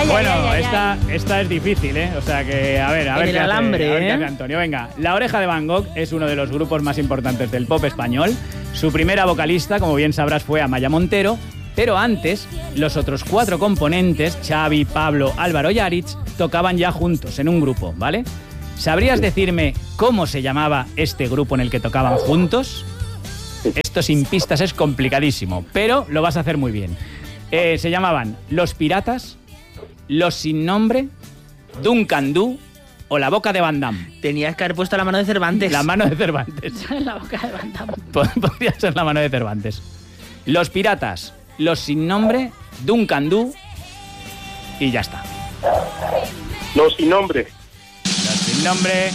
Bueno, esta es difícil, ¿eh? O sea que, a ver el alambre, qué hace Antonio. Venga, La Oreja de Van Gogh es uno de los grupos más importantes del pop español. Su primera vocalista, como bien sabrás, fue Amaya Montero. Pero antes, los otros 4 componentes, Xavi, Pablo, Álvaro y Aritz, tocaban ya juntos en un grupo, ¿vale? ¿Sabrías decirme cómo se llamaba este grupo en el que tocaban juntos? Esto sin pistas es complicadísimo, pero lo vas a hacer muy bien. Se llamaban Los Piratas, Los Sin Nombre, Duncan Du o La Boca de Van Damme. Tenías que haber puesto La Mano de Cervantes. La Mano de Cervantes. La Boca de Van Damme. Podría ser La Mano de Cervantes. Los Piratas, Los Sin Nombre, Duncan Du y ya está. Los Sin Nombre. Los Sin Nombre.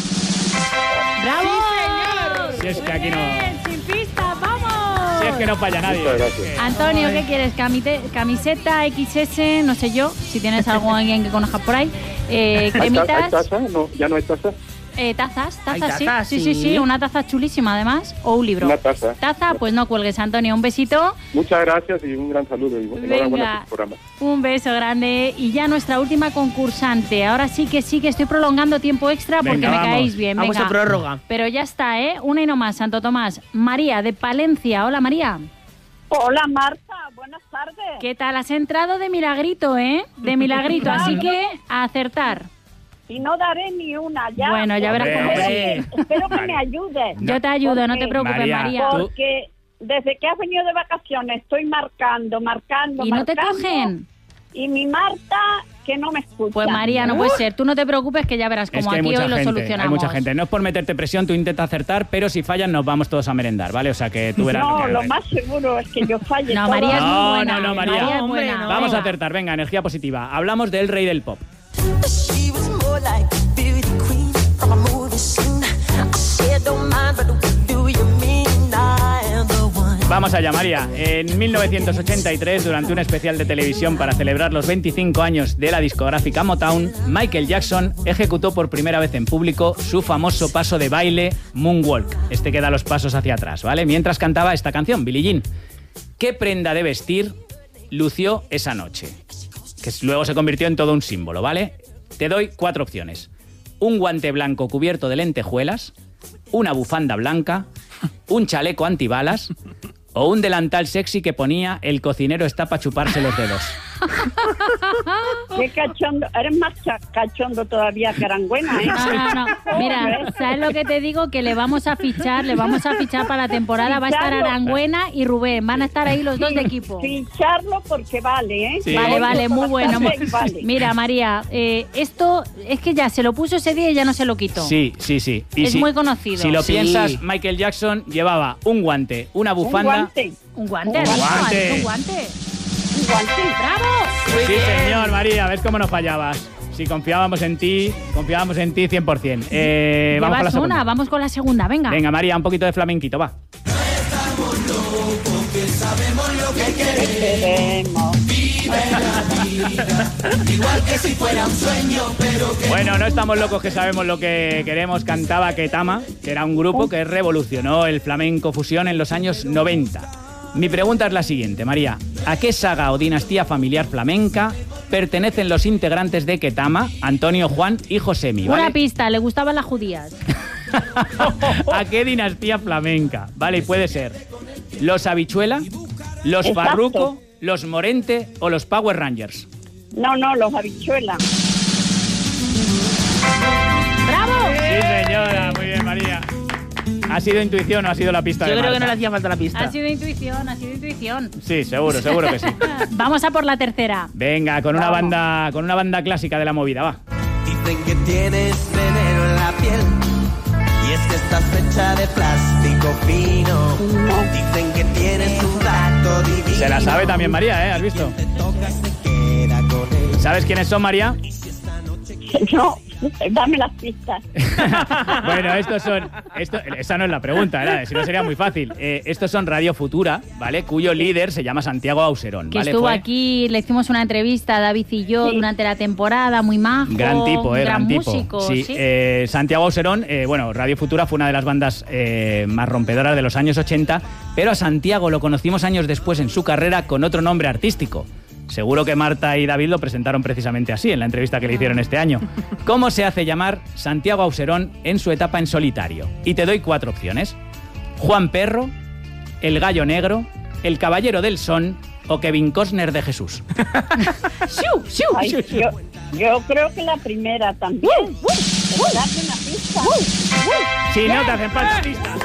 ¡Bravo! Si es que aquí no... Sin pistas, ¡vamos! Si es que no falla nadie. Muchas gracias. Antonio, ¿qué quieres? Camiseta XS, no sé yo, si tienes alguien que conozcas por ahí. Cremitas. ¿Hay taza? No, ¿ya no hay taza? Tazas, ¿Hay tazas? sí, una taza chulísima además, o un libro. Una taza. Taza, pues no cuelgues, Antonio, un besito. Muchas gracias y un gran saludo. Y enhorabuena por tu programa. Un beso grande. Y ya nuestra última concursante. Ahora sí que estoy prolongando tiempo extra porque Venga, me vamos. caéis bien. Vamos Venga. a prórroga. Pero ya está, ¿eh? Una y no más, Santo Tomás. María, de Palencia. Hola, María. Hola Marta, buenas tardes. ¿Qué tal? Has entrado de milagrito, ¿eh? De milagrito, así que a acertar. Y no daré ni una ya. Bueno, ya verás cómo Hombre. sí. Espero que me ayudes. Yo te ayudo, no te Porque- preocupes, María. tú- Porque desde que has venido de vacaciones estoy marcando. ¿Y no te marcando, cogen? Y mi Marta, que no me escucha. Pues María, no puede ser. Tú no te preocupes que ya verás Es cómo que hay aquí mucha hoy lo gente, solucionamos. hay mucha gente. No es por meterte presión, tú intenta acertar, pero si fallan nos vamos todos a merendar, ¿vale? O sea que tú verás. No, que- lo más seguro es que yo falle. No, todo. María es muy No, buena. no, María. María es Hombre, buena. no. Vamos a Venga. acertar, venga, energía positiva. Hablamos del rey del pop. She was more like a beauty queen from a movie scene. I said, don't mind, but what do you mean? I am the one. Vamos allá, María. En 1983, durante un especial de televisión para celebrar los 25 años de la discográfica Motown, Michael Jackson ejecutó por primera vez en público su famoso paso de baile Moonwalk. Este que da los pasos hacia atrás, ¿vale? Mientras cantaba esta canción, Billie Jean. ¿Qué prenda de vestir lució esa noche? Que luego se convirtió en todo un símbolo, ¿vale? Te doy 4 opciones. Un guante blanco cubierto de lentejuelas, una bufanda blanca, un chaleco antibalas o un delantal sexy que ponía el cocinero está para chuparse los dedos. Qué cachondo. Eres más cachondo todavía que Arangüena, ¿eh? No. Mira, ¿sabes lo que te digo? Que le vamos a fichar para la temporada. Va a estar Ficharlo. Arangüena y Rubén. Van a estar ahí los dos de equipo. Ficharlo porque vale, ¿eh? Sí. Vale, muy bueno. Vale. Mira, María, esto es que ya se lo puso ese día y ya no se lo quitó. Sí. Y Es muy conocido. Si lo Sí. piensas, Michael Jackson llevaba un guante, una bufanda... Un guante, Un ¿has dicho? guante. ¿Has dicho un guante? Un guante. ¡Bravo! Sí, señor, María, ¿ves cómo no fallabas? Si confiábamos en ti 100%. Vamos con la Llevas segunda. una, vamos con la segunda, venga. Venga, María, un poquito de flamenquito, va. Queremos. Bueno, no estamos locos que sabemos lo que queremos. Cantaba Ketama, que era un grupo que revolucionó el flamenco fusión en los años 90. Mi pregunta es la siguiente, María. ¿A qué saga o dinastía familiar flamenca pertenecen los integrantes de Ketama, Antonio, Juan y Josemi? ¿Vale? Una pista, le gustaban las judías. ¿A qué dinastía flamenca? Vale, y puede ser los Habichuela, los Exacto. Farruko, los Morente o los Power Rangers. No, los habichuelas. ¡Bravo! Sí, señora, muy bien, María. ¿Ha sido intuición o ha sido la pista Yo de creo que Marta? no le hacía falta la pista. Ha sido intuición. Sí, seguro que sí. Vamos a por la tercera. Venga, con una banda clásica de la movida, va. Dicen que tienes veneno en la piel. Y es que estás hecha de plástico fino. Dicen que tienes un tacto divino. Se la sabe también María, ¿eh? ¿Has visto? Te toca, se queda con él. ¿Sabes quiénes son, María? No, dame las pistas. Bueno, esa no es la pregunta, ¿verdad? Si no sería muy fácil. Estos son Radio Futura, ¿vale? Cuyo líder se llama Santiago Auserón, Que ¿vale? estuvo Fue aquí, le hicimos una entrevista a David y yo durante la temporada, muy majo. gran tipo, gran tipo. músico, Sí, sí. Santiago Auserón, bueno, Radio Futura fue una de las bandas más rompedoras de los años 80, pero a Santiago lo conocimos años después en su carrera con otro nombre artístico. Seguro que Marta y David lo presentaron precisamente así en la entrevista que le hicieron este año. ¿Cómo se hace llamar Santiago Auserón en su etapa en solitario? Y te doy 4 opciones. Juan Perro, el Gallo Negro, el Caballero del Son o Kevin Costner de Jesús. Ay, yo creo que la primera también. Dame una pista. Si no te hacen falta pistas.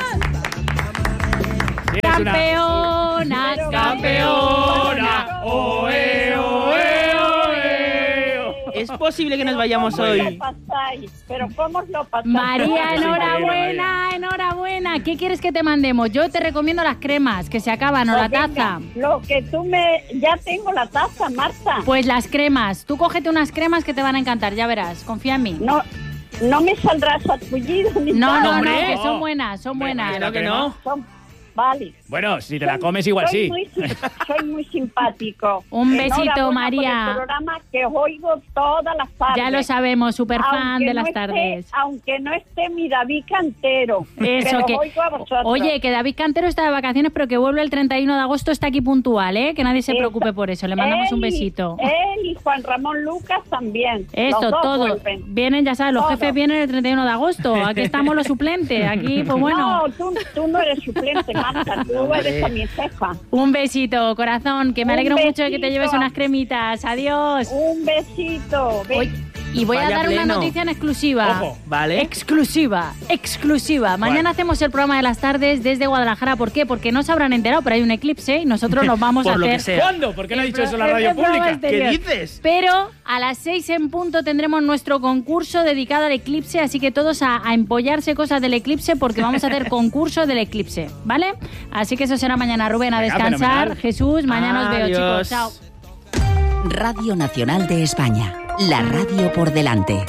Campeona, Campeona, oe, oe, oe. Es posible que nos vayamos ¿Cómo hoy. lo pasáis? Pero ¿cómo os lo pasáis? María, Sí, enhorabuena, enhorabuena. ¿Qué quieres que te mandemos? Yo te recomiendo las cremas, que se acaban, o la Venga, taza. Lo que tú me... Ya tengo la taza, Marta. Pues las cremas. Tú cógete unas cremas que te van a encantar, ya verás. Confía en mí. No me saldrás sarpullido ni No, nada. no, hombre. que son buenas, son buenas. Claro que no. Vale. Bueno, si te la comes igual sí. Soy muy simpático. Un besito, Enhorabuena María. por el programa que oigo todas las tardes. Ya lo sabemos, súper fan Aunque de no las esté- tardes. Aunque no esté mi David Cantero. Eso pero que... oigo a vosotros. Oye, que David Cantero está de vacaciones, pero que vuelve el 31 de agosto, está aquí puntual, ¿eh? Que nadie se preocupe por eso. Le mandamos un besito. Él y Juan Ramón Lucas también. Esto, Los dos todo. vuelven. Vienen, ya sabes, los Todo. jefes vienen el 31 de agosto. Aquí estamos los suplentes. Aquí, pues bueno. No, tú no eres suplente, Marta. Tú eres a mi jefa. Un besito, corazón, que me Un alegro mucho de que te besito. lleves unas cremitas. Adiós. Un besito. Ven. Oye, y voy a Vaya dar una pleno. noticia en exclusiva. Ojo. Vale. Exclusiva. Mañana hacemos el programa de las tardes desde Guadalajara. ¿Por qué? Porque no se habrán enterado, pero hay un eclipse y nosotros nos vamos a Por lo hacer... que sea. ¿Cuándo? ¿Por qué no ha dicho eso en la el radio programa pública? exterior. ¿Qué dices? Pero a las 6 en punto tendremos nuestro concurso dedicado al eclipse, así que todos a empollarse cosas del eclipse porque vamos a hacer concurso del eclipse, ¿vale? Así que eso será mañana, Rubén, a Venga, descansar. fenomenal. Jesús, mañana os veo, Adiós. chicos. Chao. Radio Nacional de España. La radio por delante.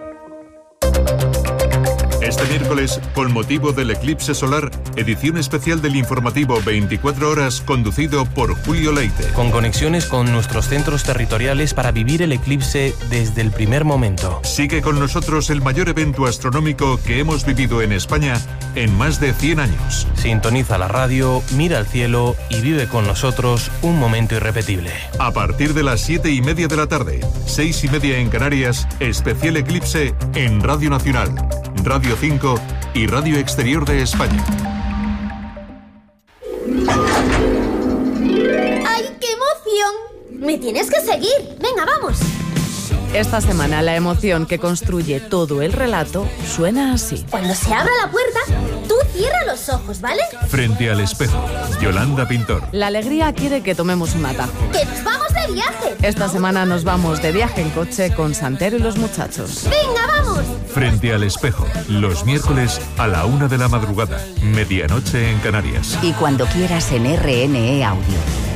Este miércoles, con motivo del eclipse solar, edición especial del informativo 24 horas conducido por Julio Leite. Con conexiones con nuestros centros territoriales para vivir el eclipse desde el primer momento. Sigue con nosotros el mayor evento astronómico que hemos vivido en España en más de 100 años. Sintoniza la radio, mira al cielo y vive con nosotros un momento irrepetible. A partir de las 7:30 de la tarde, 6:30 en Canarias, especial eclipse en Radio Nacional, Radio 5 y Radio Exterior de España. ¡Ay, qué emoción! Me tienes que seguir. Venga, vamos. Esta semana la emoción que construye todo el relato suena así. Cuando se abra la puerta, tú cierra los ojos, ¿vale? Frente al espejo, Yolanda Pintor. La alegría quiere que tomemos un atajo. ¡Que nos vamos de viaje! Esta semana nos vamos de viaje en coche con Santero y los muchachos. ¡Venga, vamos! Frente al espejo, los miércoles a la 1 de la madrugada, medianoche en Canarias. Y cuando quieras en RNE Audio.